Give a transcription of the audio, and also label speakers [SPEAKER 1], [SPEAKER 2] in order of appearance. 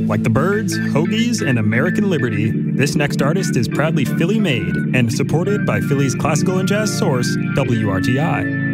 [SPEAKER 1] Like the Byrds, Hoagies, and American Liberty, this next artist is proudly Philly made and supported by Philly's classical and jazz source, WRTI.